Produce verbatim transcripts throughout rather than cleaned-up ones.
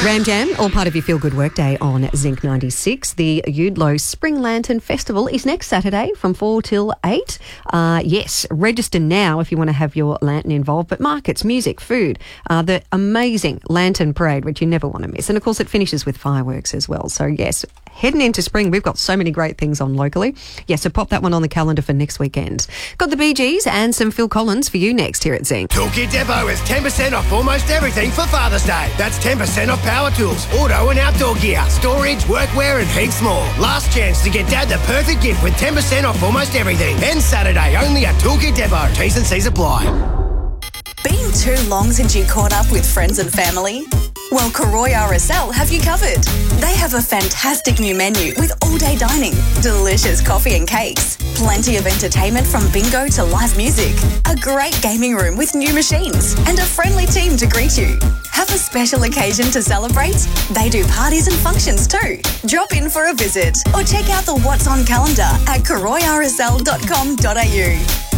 Ram Jam, all part of your Feel Good Workday on Zinc ninety-six. The Eudlo Spring Lantern Festival is next Saturday from four till eight. Uh, yes, register now if you want to have your lantern involved. But markets, music, food, uh, the amazing Lantern Parade, which you never want to miss. And, of course, it finishes with fireworks as well. So, yes, heading into spring, we've got so many great things on locally. Yeah, so pop that one on the calendar for next weekend. Got the Bee Gees and some Phil Collins for you next here at Zinc. Toolkit Depot is ten percent off almost everything for Father's Day. That's ten percent off power tools, auto and outdoor gear, storage, workwear and heaps more. Last chance to get Dad the perfect gift with ten percent off almost everything. Then Saturday, only at Toolkit Depot. T's and C's apply. Been too long since you caught up with friends and family? Well, Karoy R S L have you covered. They have a fantastic new menu with all-day dining, delicious coffee and cakes, plenty of entertainment from bingo to live music, a great gaming room with new machines, and a friendly team to greet you. Have a special occasion to celebrate? They do parties and functions too. Drop in for a visit or check out the What's On calendar at karoy r s l dot com dot a u.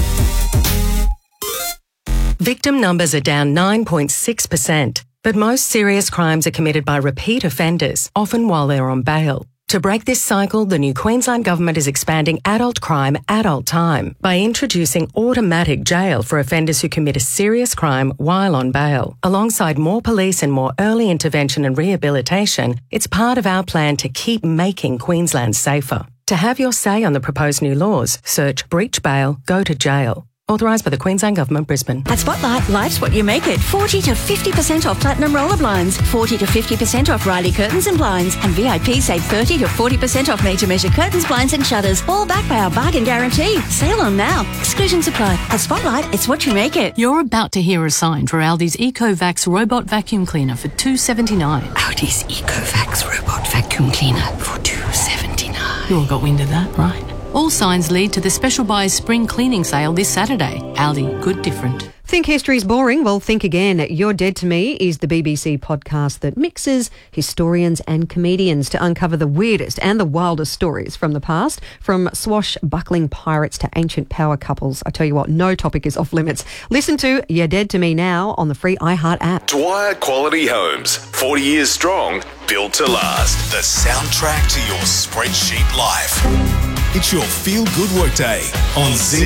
Victim numbers are down nine point six percent, but most serious crimes are committed by repeat offenders, often while they're on bail. To break this cycle, the new Queensland Government is expanding adult crime, adult time by introducing automatic jail for offenders who commit a serious crime while on bail. Alongside more police and more early intervention and rehabilitation, it's part of our plan to keep making Queensland safer. To have your say on the proposed new laws, search Breach Bail, Go to Jail. Authorised by the Queensland Government, Brisbane. At Spotlight, life's what you make it. forty to fifty percent off Platinum Roller Blinds, forty to fifty percent off Riley Curtains and Blinds, and V I P save thirty to forty percent off Made to Measure curtains, blinds and shutters, all backed by our bargain guarantee. Sale on now. Exclusions apply. At Spotlight, it's what you make it. You're about to hear a sign for Aldi's EcoVax Robot Vacuum Cleaner for two dollars seventy-nine. Aldi's EcoVax Robot Vacuum Cleaner for two dollars seventy-nine. You all got wind of that, right? All signs lead to the Special Buys Spring Cleaning Sale this Saturday. Aldi, good different. Think history's boring? Well, think again. You're Dead to Me is the B B C podcast that mixes historians and comedians to uncover the weirdest and the wildest stories from the past, from swashbuckling pirates to ancient power couples. I tell you what, no topic is off limits. Listen to You're Dead to Me now on the free iHeart app. Dwyer Quality Homes, forty years strong, built to last. The soundtrack to your spreadsheet life. It's your Feel Good Workday on Zinc.